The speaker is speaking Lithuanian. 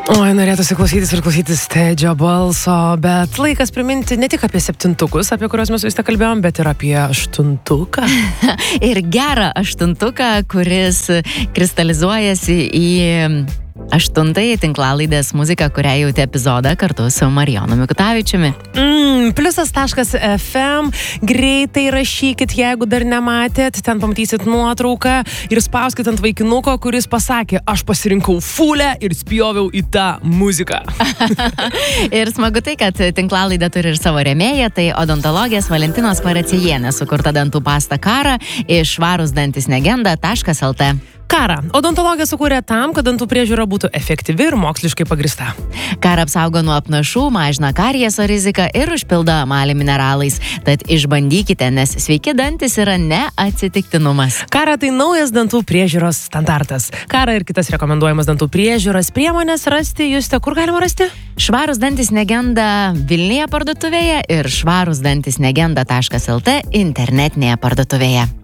Oi, norėtųsi klausytis Tedžio balso, bet laikas priminti ne tik apie septintukus, apie kuriuos mes vis tiek kalbėjom, bet ir apie aštuntuką. Ir gerą aštuntuką, kuris kristalizuojasi į aštuntąjį tinklalaidės muziką, kurią jauti epizodą kartu su Marijonu Mikutavičiumi. +.fm, greitai rašykit, jeigu dar nematėt, ten pamatysit nuotrauką ir spauskit ant vaikinuko, kuris pasakė, aš pasirinkau fulę ir spjoviau į tą muziką. Ir smagu tai, kad tinklalaidė turi ir savo rėmėją, tai odontologės Valentinos Kvaracijienės sukurta dantų pasta Kara iš švarūsdantisnegenda.lt. Kara. Odontologija sukūrė tam, kad dantų priežiūra būtų efektyvi ir moksliškai pagrįsta. Kara apsaugo nuo apnašų, mažina karieso riziką ir užpildo emalį mineralais. Tad išbandykite, nes sveiki dantis yra ne atsitiktinumas. Kara tai naujas dantų priežiūros standartas. Kara ir kitas rekomenduojamas dantų priežiūros priemonės rasti, Juste, kur galima rasti? Švarūs dantis negenda Vilniuje parduotuvėje ir švarūsdantisnegenda.lt internetinėje parduotuvėje.